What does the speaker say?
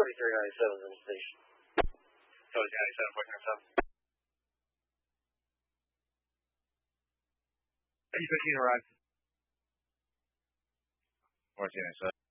3397 is in the station. Cody 97, Western 7. 815 arrived. 1497.